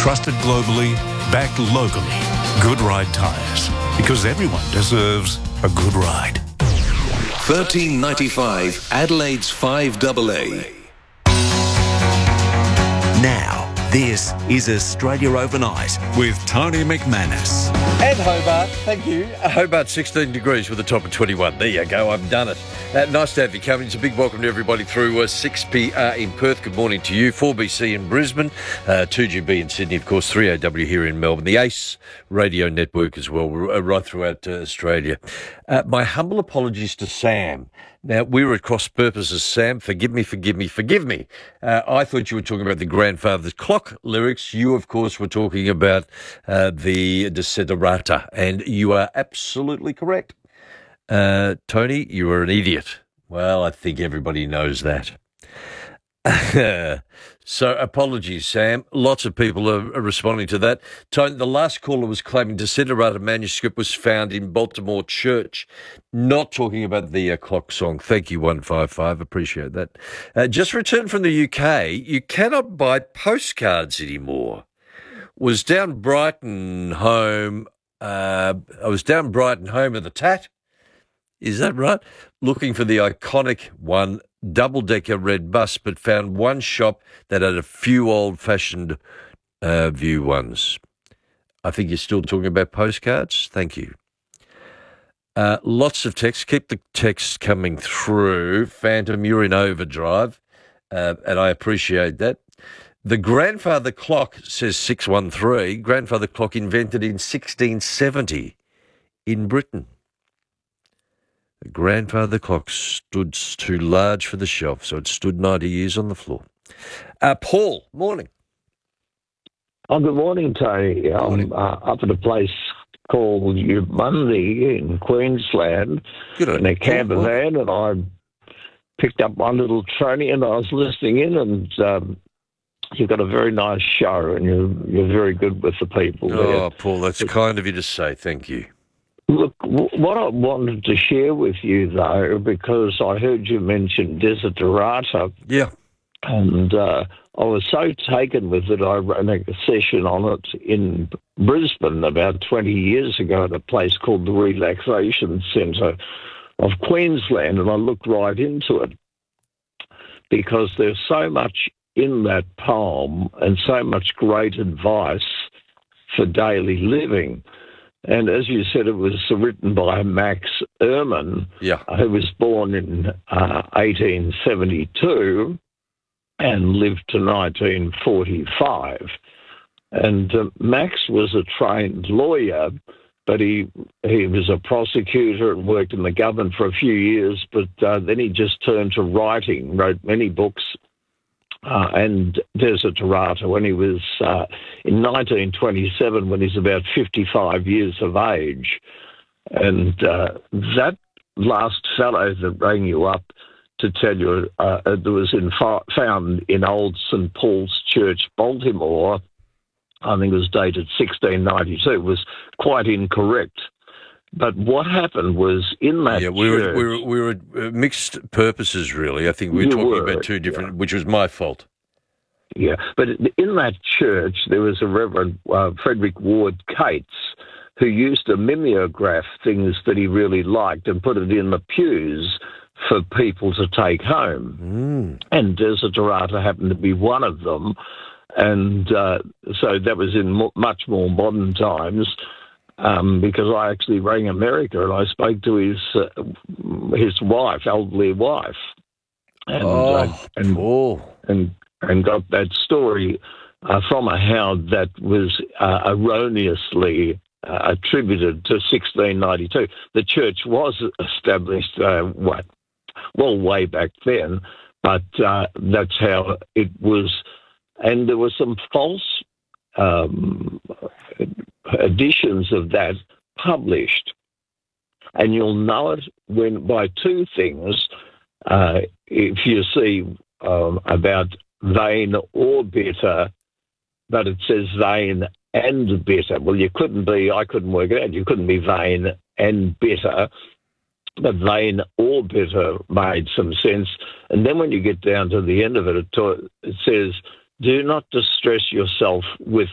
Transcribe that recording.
Trusted globally, backed locally. Good Ride Tyres. Because everyone deserves a good ride. 1395 Adelaide's 5AA. Now, this is Australia Overnight with Tony McManus. And Hobart, thank you. Hobart 16 degrees with a top of 21. There you go, I've done it. Nice to have you coming. It's a big welcome to everybody through 6PR in Perth. Good morning to you. 4BC in Brisbane, 2GB in Sydney, of course, 3AW here in Melbourne. The ACE radio network as well, right throughout Australia. My humble apologies to Sam. Now, we were at cross purposes, Sam. Forgive me. I thought you were talking about the Grandfather's Clock lyrics. You, of course, were talking about the Desiderata, and you are absolutely correct. Tony, you are an idiot. Well, I think everybody knows that. So apologies, Sam. Lots of people are responding to that. Tony, the last caller was claiming Desiderata manuscript was found in Baltimore Church. Not talking about the clock song. Thank you, 155. Appreciate that. Just returned from the UK. You cannot buy postcards anymore. Was down Brighton home. I was down Brighton home of the Tat. Is that right? Looking for the iconic one, double-decker red bus, but found one shop that had a few old-fashioned view ones. I think you're still talking about postcards. Thank you. Lots of text. Keep the text coming through. Phantom, you're in overdrive, and I appreciate that. The grandfather clock, says 613, grandfather clock invented in 1670 in Britain. The grandfather clock stood too large for the shelf, so it stood 90 years on the floor. Paul, morning. Oh, good morning, Tony. I'm up at a place called Mundy in Queensland in a camper van, and I picked up my little tranny and I was listening in, and you've got a very nice show, and you're very good with the people there. Oh, Paul, that's kind of you to say. Thank you. Look, what I wanted to share with you, though, because I heard you mention Desiderata. Yeah. And I was so taken with it, I ran a session on it in Brisbane about 20 years ago at a place called the Relaxation Centre of Queensland, and I looked right into it because there's so much in that poem and so much great advice for daily living. And as you said, it was written by Max Ehrmann, who was born in 1872 and lived to 1945. And Max was a trained lawyer, but he was a prosecutor and worked in the government for a few years, but then he just turned to writing, wrote many books, and Desiderata when he was in 1927, when he's about 55 years of age. And that last fellow that rang you up to tell you it was found in Old St. Paul's Church, Baltimore, I think it was dated 1692, it was quite incorrect. But what happened was in that church... we were mixed purposes, really. I think we were talking about two different, which was my fault. Yeah, but in that church, there was a Reverend Frederick Ward Cates who used to mimeograph things that he really liked and put it in the pews for people to take home. And Desiderata happened to be one of them. And so that was in much more modern times. Because I actually rang America and I spoke to his wife, elderly wife, and got that story from her how that was erroneously attributed to 1692. The church was established way back then, but that's how it was, and there were some false editions of that published, and you'll know it by two things. If you see about vain or bitter, but it says vain and bitter. Well, I couldn't work it out. You couldn't be vain and bitter, but vain or bitter made some sense. And then when you get down to the end of it, it says, do not distress yourself with